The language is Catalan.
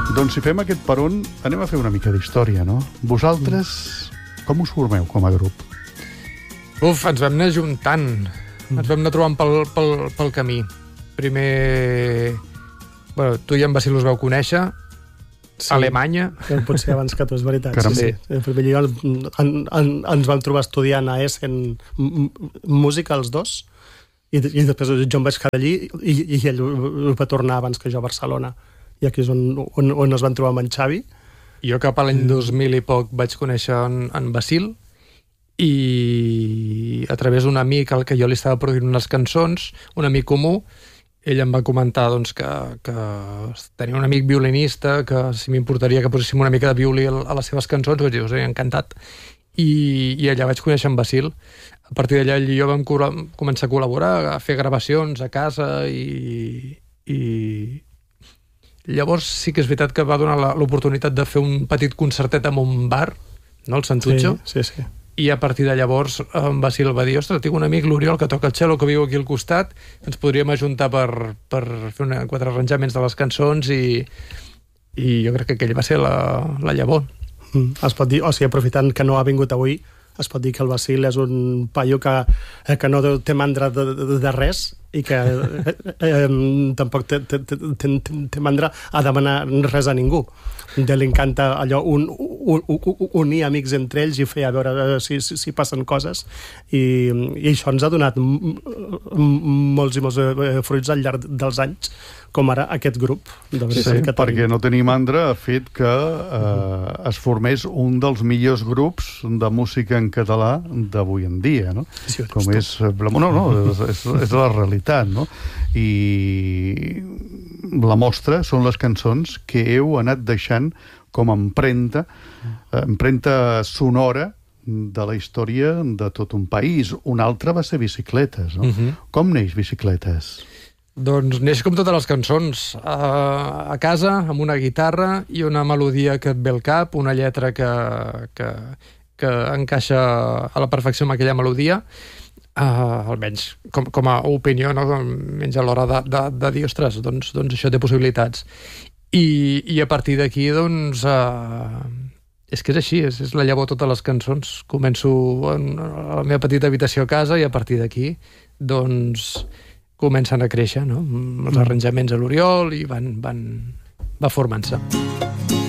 Doncs si fem aquest peron, anem a fer una mica d'història, no? Vosaltres, com us formeu com a grup? Ens vam anar juntant. Ens vam anar trobant pel camí. Primer... Bueno, tu i en Basil us vau conèixer a Alemanya. Potser abans que tu, és veritat. Caram. Sí. En primer lloc, ens vam trobar estudiant a Essen música, els dos, i després jo em vaig quedar allí i ell va tornar abans que jo a Barcelona. I aquí és on es van trobar amb en Xavi. Jo cap a l'any 2000 i poc vaig conèixer en Basil i a través d'un amic al que jo li estava produint unes cançons, un amic comú, ell em va comentar doncs, que tenia un amic violinista, que si m'importaria que poséssim una mica de violí a les seves cançons, vaig dir, us he encantat. I allà vaig conèixer en Basil. A partir d'allà ell i jo vam començar a col·laborar, a fer gravacions a casa i llavors sí que és veritat que va donar l'oportunitat de fer un petit concertet en un bar, no, el Santucho. Sí. I a partir de llavors en Basil va dir, ostres, tinc un amic, l'Oriol, que toca el cello, que viu aquí al costat, ens podríem ajuntar per fer 4 arranjaments de les cançons i jo crec que aquell va ser la llavor. Es pot dir, o sigui, aprofitant que no ha vingut avui, es pot dir que el Basil és un paio que no té mandra de res i que tampoc té mandra a demanar res a ningú. Li encanta allò unir amics entre ells i fer a veure si passen coses i això ens ha donat molts i molts fruits al llarg dels anys, com ara aquest grup. Sí, perquè no tenir mandra ha fet que es formés un dels millors grups de música en català d'avui en dia, no? Com és... és la realitat, no? I la mostra són les cançons que heu anat deixant com a empremta sonora de la història de tot un país. Una altra va ser Bicicletes, no? Com neix Bicicletes? Doncs neix com totes les cançons, a casa, amb una guitarra i una melodia que et ve al cap, una lletra que encaixa a la perfecció amb aquella melodia, almenys com a opinió, no? Almenys a l'hora de dir, ostres, doncs això té possibilitats. I a partir d'aquí, doncs, és que és així, és la llavor totes les cançons. Començo a la meva petita habitació a casa i a partir d'aquí, doncs, comencen a créixer, no? Els arranjaments a l'Oriol i va formant-se.